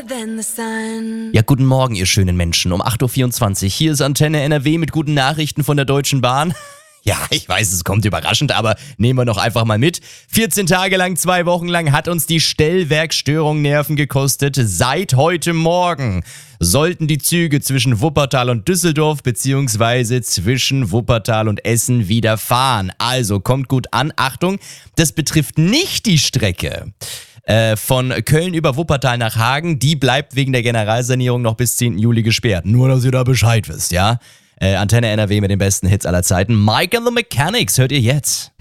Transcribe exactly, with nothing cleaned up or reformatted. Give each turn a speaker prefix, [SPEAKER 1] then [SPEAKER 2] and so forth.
[SPEAKER 1] than the sun.
[SPEAKER 2] Ja, guten Morgen, ihr schönen Menschen. Um acht Uhr vierundzwanzig. Hier ist Antenne N R W mit guten Nachrichten von der Deutschen Bahn. Ja, ich weiß, es kommt überraschend, aber nehmen wir doch einfach mal mit. vierzehn Tage lang, zwei Wochen lang hat uns die Stellwerkstörung Nerven gekostet. Seit heute Morgen sollten die Züge zwischen Wuppertal und Düsseldorf bzw. zwischen Wuppertal und Essen wieder fahren. Also kommt gut an. Achtung, das betrifft nicht die Strecke äh, von Köln über Wuppertal nach Hagen. Die bleibt wegen der Generalsanierung noch bis zehnten Juli gesperrt. Nur, dass ihr da Bescheid wisst, ja? Äh, Antenne N R W mit den besten Hits aller Zeiten. Mike and the Mechanics hört ihr jetzt.